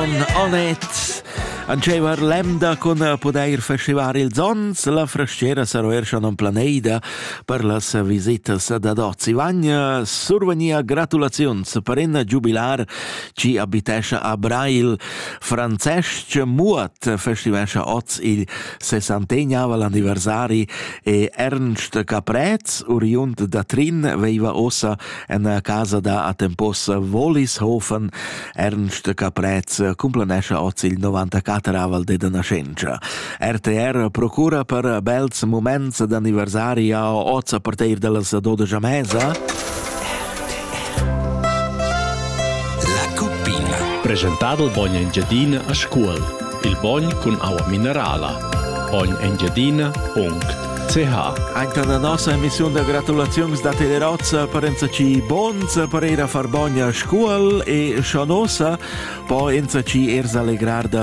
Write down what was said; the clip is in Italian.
John Onet. Ancever lemda con poder festivar il Zons, la frasciera sarò schon en planeida per las visitas da Dozzi. Vagna survenia gratulazions per en jubilar ci abitescha a Brail. Francesc Muat festivescha oz il 60 l'anniversari e Ernst Caprez, oriunt da Trin, veiva ossa en casa da a tempos Wollishofen. Ernst Caprez cumplenescha oz il 94 aval de nascenza. RTR procura per bels moments d'anniversari a oz a partir de les 12 mesa. La Cuppina. Presentato il Bogna Engiadina a scuola. Il Bogna con acqua minerale. bognengiadina.ch. Anche la nostra emissione di gratulazioni da Telerozza per enzaci bons per era far Bogna a scuola e Schanosa poi enzaci erza allegrar